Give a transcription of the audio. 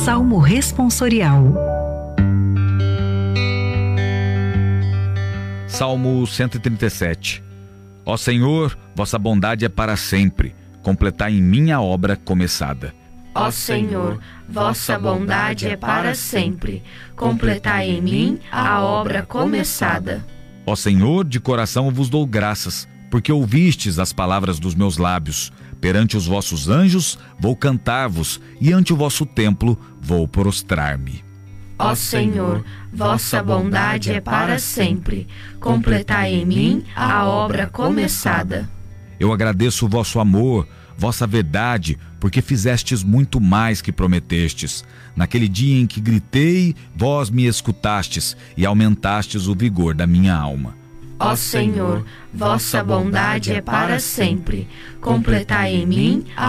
Salmo responsorial. Salmo 137. Ó Senhor, vossa bondade é para sempre, completai em mim a obra começada. Ó Senhor, vossa bondade é para sempre, completai em mim a obra começada. Ó Senhor, de coração vos dou graças, porque ouvistes as palavras dos meus lábios. Perante os vossos anjos vou cantar-vos, e ante o vosso templo vou prostrar-me. Ó Senhor, vossa bondade é para sempre, completai em mim a obra começada. Eu agradeço o vosso amor, vossa verdade, porque fizestes muito mais que prometestes. Naquele dia em que gritei, vós me escutastes e aumentastes o vigor da minha alma. Ó Senhor, vossa bondade é para sempre, completai em mim